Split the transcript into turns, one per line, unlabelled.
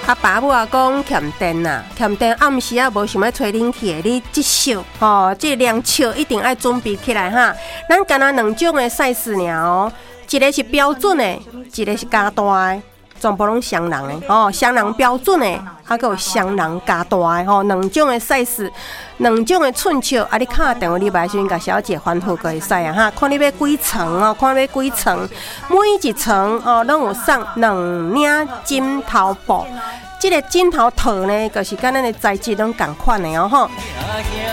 啊，爸母啊讲欠电啦，欠电暗时啊无想要吹冷气的，你即宿即凉笑一定爱准备起来哈。咱干那两种的 size 尔哦，一个是标准的，一个是加大的，全部拢双人的双人标准的，还有双人加大的两种的 size， 两种的寸尺啊，你打电话入来先甲小姐番号就会使啊哈，看你要几层看你要几层，每一层拢有送2领枕头布。这个枕头套呢，就是跟咱的材质拢同款的吼。